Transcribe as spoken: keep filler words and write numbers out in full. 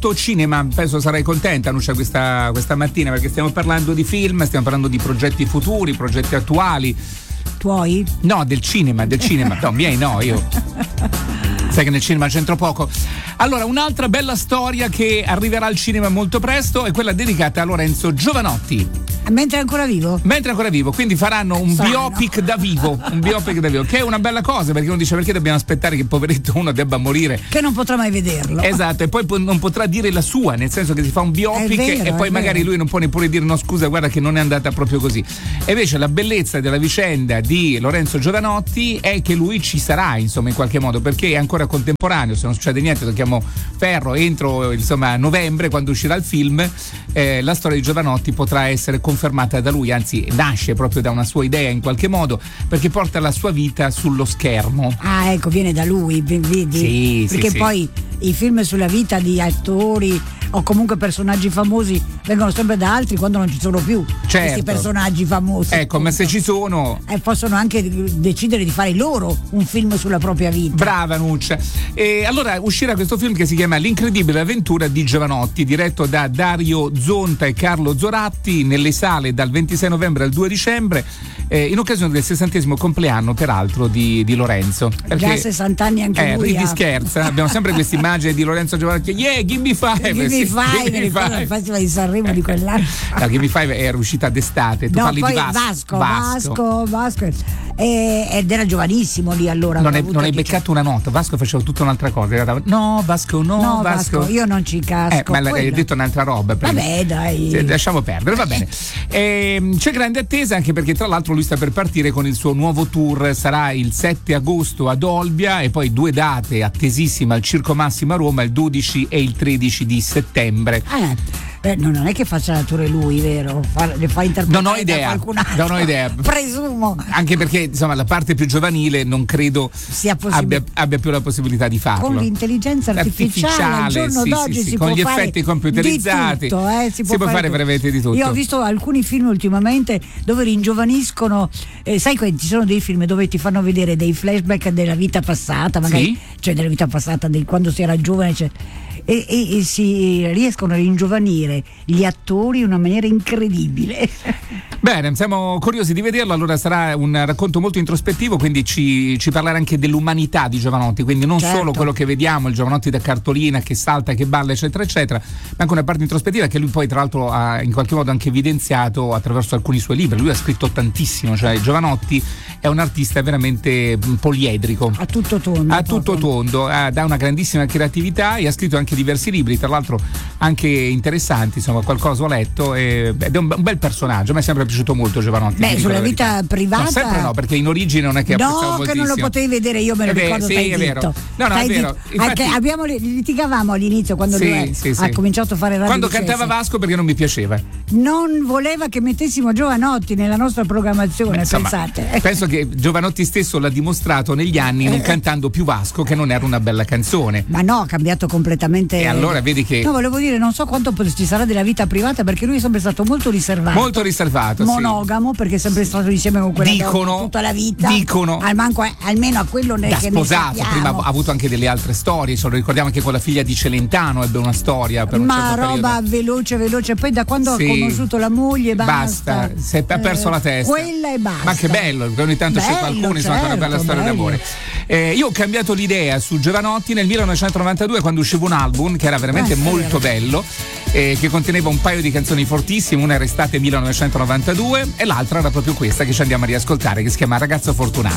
molto cinema, penso sarai contenta Nuccia questa, questa mattina, perché stiamo parlando di film, stiamo parlando di progetti futuri, progetti attuali. Tuoi? No, del cinema, del cinema, no, miei no, io sai che nel cinema c'entro poco. Allora, un'altra bella storia che arriverà al cinema molto presto è quella dedicata a Lorenzo Giovanotti. Mentre è ancora vivo? Mentre è ancora vivo, quindi faranno un Strano. biopic da vivo, un biopic da vivo, che è una bella cosa, perché uno dice perché dobbiamo aspettare che poveretto uno debba morire. Che non potrà mai vederlo. Esatto, e poi po- non potrà dire la sua, nel senso che si fa un biopic È vero, e poi è magari vero. lui non può neppure dire no scusa, guarda che non è andata proprio così. E invece la bellezza della vicenda di Lorenzo Giovanotti è che lui ci sarà, insomma, in qualche modo, perché è ancora contemporaneo, se non succede niente tocchiamo ferro, entro insomma novembre, quando uscirà il film, eh, la storia di Giovanotti potrà essere confermata da lui, anzi nasce proprio da una sua idea in qualche modo, perché porta la sua vita sullo schermo. Ah, ecco, viene da lui, vedi? Sì, perché sì, poi i film sulla vita di attori o comunque personaggi famosi vengono sempre da altri quando non ci sono più Certo. questi personaggi famosi. Ecco, ma se ci sono. E possono anche decidere di fare loro un film sulla propria vita. Brava Nuccia. E allora uscirà questo film che si chiama L'incredibile avventura di Giovanotti, diretto da Dario Zonta e Carlo Zoratti, nelle sale dal ventisei novembre al due dicembre, eh, in occasione del sessantesimo compleanno peraltro di, di Lorenzo. Perché, Già sessanta anni anche eh, lui. ridi ha. scherza, abbiamo sempre questa immagine di Lorenzo Giovanotti, yeah, give me five. Give sì, me five, give me mi ricordo five. il Festival di Sanremo di quell'anno. No, Give me five era uscita d'estate, tu No, parli poi di Vasco. Vasco, Vasco, Vasco. E, ed era giovanissimo lì allora. Non, avrà è, avuto non hai diciamo- beccato una nota. Vasco faceva tutta un'altra cosa. Era, no, Vasco, no, No, Vasco. Vasco, io non ci casco. Eh, ma l'hai quello. detto un'altra roba. prima. Vabbè, dai. Sì, lasciamo perdere, va bene. Ehm, c'è grande attesa anche perché tra l'altro lui sta per partire con il suo nuovo tour. Sarà il sette agosto ad Olbia e poi due date attesissime al Circo Massimo a Roma, il dodici e il tredici di settembre. Eh, beh, non è che faccia la tour lui, vero? Fa, le fa interpretare Non ho da idea, qualcun altro. non ho idea. Presumo. Anche perché insomma la parte più giovanile non credo Sia possibile. abbia, abbia più la possibilità di farlo. Con l'intelligenza artificiale, al giorno sì, d'oggi sì, sì, si con può gli fare effetti computerizzati di tutto, eh, si può, fare, fare, veramente di tutto. Io ho visto alcuni film ultimamente dove ringiovaniscono, eh, sai che ci sono dei film dove ti fanno vedere dei flashback della vita passata, magari, Sì. cioè della vita passata, di quando si era giovane, cioè, e, e, e si riescono a ringiovanire gli attori in una maniera incredibile. Bene, siamo curiosi di vederlo. Allora sarà un racconto molto introspettivo, quindi ci, ci parlerà anche dell'umanità di Giovanotti, quindi non Certo. solo quello che vediamo, il Giovanotti da cartolina che salta, che balla eccetera eccetera, ma anche una parte introspettiva che lui poi tra l'altro ha in qualche modo anche evidenziato attraverso alcuni suoi libri. Lui ha scritto tantissimo, cioè Giovanotti è un artista veramente poliedrico, A tutto tondo. a tutto tondo, ha, dà una grandissima creatività e ha scritto anche diversi libri, tra l'altro anche interessanti, insomma qualcosa ho letto, e, ed è un, un bel personaggio. A me è sempre piaciuto molto Giovanotti. Beh, ti dico sulla la verità. vita privata. No, sempre no, perché in origine non è che apprezzavo No, moltissimo. che non lo potevi vedere, io me lo Eh beh, ricordo, sì, stai è vero. zitto. No, no, Stai è vero. zitto. Anche Infatti- abbiamo, litigavamo all'inizio quando Sì, lui sì, ha sì. cominciato a fare radio. Quando di Sessi. cantava Vasco perché non mi piaceva. Non voleva che mettessimo Giovanotti nella nostra programmazione, Beh, insomma, pensate. penso che Giovanotti stesso l'ha dimostrato negli anni non cantando più Vasco che non era una bella canzone. Ma no, ha cambiato completamente. E allora vedi che No, volevo dire, non so quanto ci sarà della vita privata, perché lui è sempre stato molto riservato. molto riservato, sì. monogamo, perché è sempre stato insieme con quella Dicono, donna tutta la vita. dicono. Al manco, almeno a quello ne, Da che ne sposato, sappiamo. prima ha avuto anche delle altre storie, se lo ricordiamo anche con la figlia di Celentano ebbe una storia per un Ma certo roba periodo. veloce, veloce. Poi da quando Sì. ha conosciuto la moglie, basta. Basta, si è ha perso Eh, la testa. Quella e basta. Ma che bello, perché ogni tanto c'è Bello, qualcuno, insomma, con una bella certo, storia bello. d'amore. Eh, io ho cambiato l'idea su Giovanotti nel millenovecentonovantadue quando usciva un album che era veramente Eh, molto vero. bello, eh, che conteneva un paio di canzoni fortissime, una era estate millenovecentonovantadue e l'altra era proprio questa che ci andiamo a riascoltare, che si chiama Ragazzo Fortunato.